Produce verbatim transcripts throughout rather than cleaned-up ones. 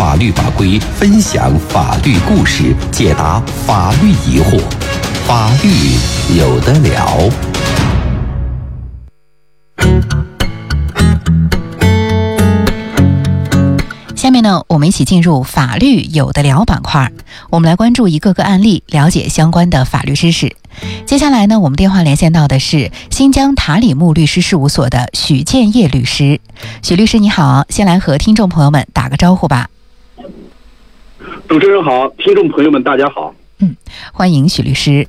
法律法规，分享法律故事，解答法律疑惑。法律有得聊。 下面呢，我们一起进入法律有得聊板块，我们来关注一个个案例，了解相关的法律知识。接下来呢，我们电话连线到的是新疆塔里木律师事务所的许建业律师。许律师你好，先来和听众朋友们打个招呼吧。 主持人好，听众朋友们大家好。 嗯，欢迎许律师。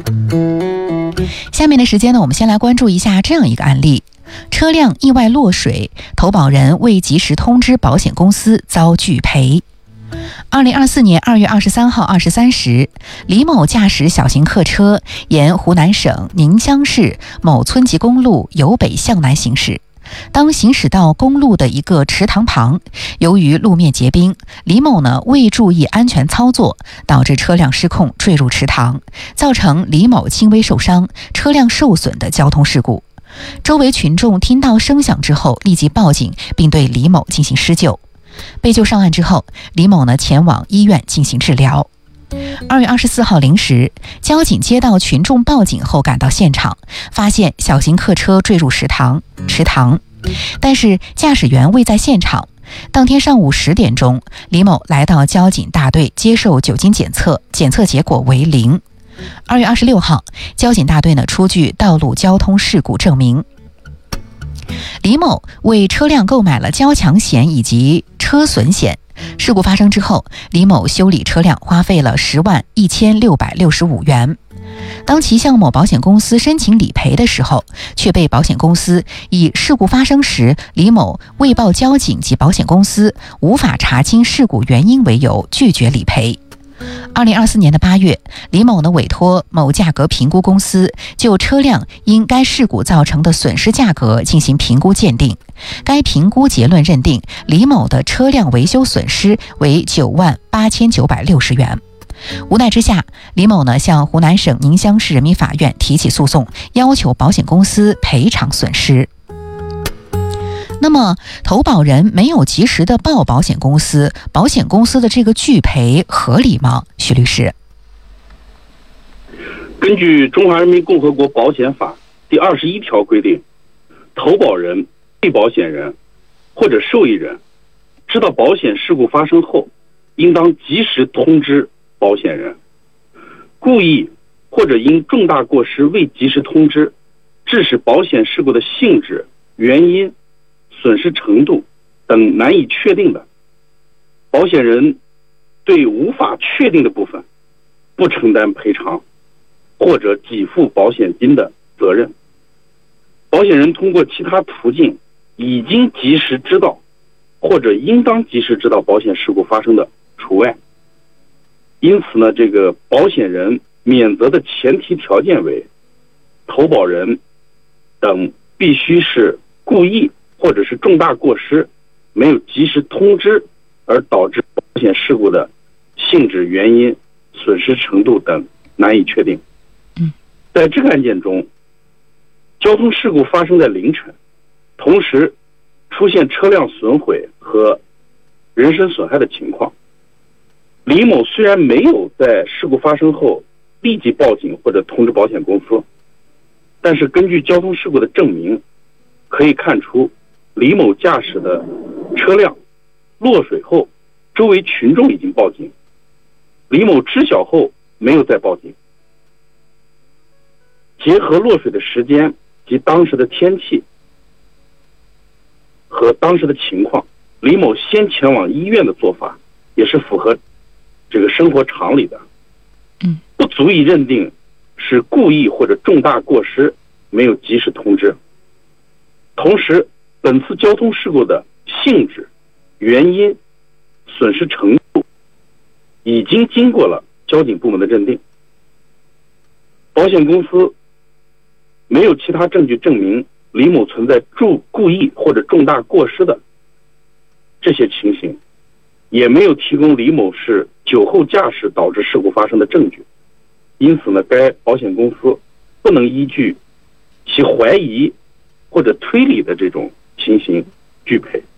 下面的时间呢，我们先来关注一下这样一个案例。车辆意外落水，投保人未及时通知保险公司，遭拒赔。二零二四年二月二十三号二十三时，李某驾驶小型客车沿湖南省宁乡市某村级公路由北向南行驶。当行驶到公路的一个池塘旁，由于路面结冰，李某呢未注意安全操作，导致车辆失控坠入池塘，造成李某轻微受伤、车辆受损的交通事故。周围群众听到声响之后，立即报警，并对李某进行施救。被救上岸之后，李某呢前往医院进行治疗。二月二十四号零时，交警接到群众报警后赶到现场，发现小型客车坠入池塘，池塘，但是驾驶员未在现场。当天上午十点钟，李某来到交警大队接受酒精检测，检测结果为零。二月二十六号，交警大队呢出具道路交通事故证明。李某为车辆购买了交强险以及车损险。事故发生之后，李某修理车辆花费了十万一千六百六十五元。当其向某保险公司申请理赔的时候，却被保险公司以事故发生时李某未报交警及保险公司，无法查清事故原因为由拒绝理赔。二零二四年的八月，李某呢委托某价格评估公司就车辆因该事故造成的损失价格进行评估鉴定。该评估结论认定李某的车辆维修损失为九万八千九百六十元。无奈之下，李某呢向湖南省宁乡市人民法院提起诉讼，要求保险公司赔偿损失。那么投保人没有及时的报保险公司，保险公司的这个拒赔合理吗？许律师。 根据《中华人民共和国保险法》第二十一条规定，投保人、被保险人或者受益人知道保险事故发生后，应当及时通知保险人。故意或者因重大过失未及时通知，致使保险事故的性质、原因、损失程度等难以确定的，保险人对无法确定的部分不承担赔偿或者给付保险金的责任。保险人通过其他途径已经及时知道或者应当及时知道保险事故发生的除外。因此呢，这个保险人免责的前提条件为投保人等必须是故意或者是重大过失没有及时通知而导致保险事故的性质、原因、损失程度等难以确定。在这个案件中，交通事故发生在凌晨，同时出现车辆损毁和人身损害的情况。李某虽然没有在事故发生后立即报警或者通知保险公司，但是根据交通事故的证明可以看出，李某驾驶的车辆落水后，周围群众已经报警，李某知晓后没有再报警。结合落水的时间及当时的天气和当时的情况，李某先前往医院的做法也是符合这个生活常理的，不足以认定是故意或者重大过失没有及时通知。同时，本次交通事故的性质、原因、损失程度已经经过了交警部门的认定。保险公司没有其他证据证明李某存在注故意或者重大过失的这些情形，也没有提供李某是酒后驾驶导致事故发生的证据。因此呢，该保险公司不能依据其怀疑或者推理的这种情形拒赔。